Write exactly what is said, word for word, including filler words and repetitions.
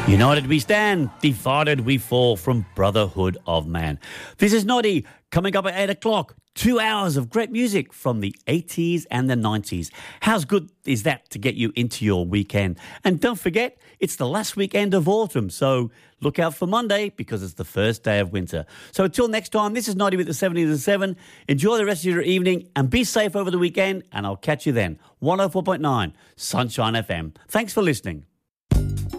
United we stand, divided we fall from Brotherhood of Man. This is Noddy, coming up at eight o'clock. Two hours of great music from the eighties and the nineties. How's good is that to get you into your weekend? And don't forget, it's the last weekend of autumn, so look out for Monday because it's the first day of winter. So until next time, this is Noddy with the seventies and seven. Enjoy the rest of your evening and be safe over the weekend, and I'll catch you then. one oh four point nine Sunshine F M. Thanks for listening.